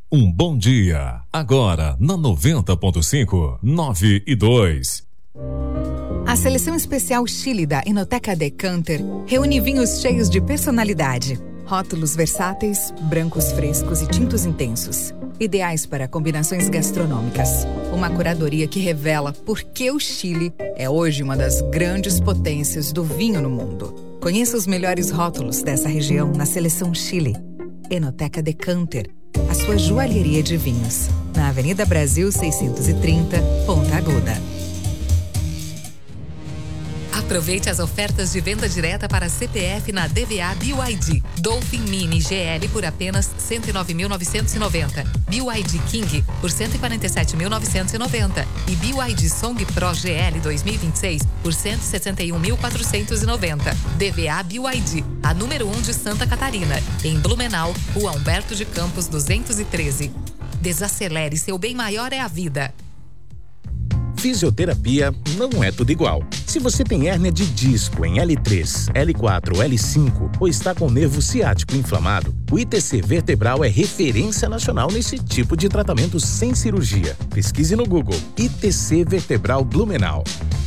Um bom dia. Agora, na 90.5, 9 e 2. A seleção especial Chile da Enoteca Decanter reúne vinhos cheios de personalidade. Rótulos versáteis, brancos frescos e tintos intensos. Ideais para combinações gastronômicas. Uma curadoria que revela por que o Chile é hoje uma das grandes potências do vinho no mundo. Conheça os melhores rótulos dessa região na seleção Chile. Enoteca Decanter, a sua joalheria de vinhos. Na Avenida Brasil 630, Ponta Aguda. Aproveite as ofertas de venda direta para CPF na DVA BYD. Dolphin Mini GL por apenas R$ 109.990. BYD King por R$ 147.990. E BYD Song Pro GL 2026 por R$ 161.490. DVA BYD, a número 1 de Santa Catarina. Em Blumenau, Rua Humberto de Campos 213. Desacelere, seu bem maior é a vida. Fisioterapia não é tudo igual. Se você tem hérnia de disco em L3, L4, L5 ou está com o nervo ciático inflamado, o ITC Vertebral é referência nacional nesse tipo de tratamento sem cirurgia. Pesquise no Google ITC Vertebral Blumenau.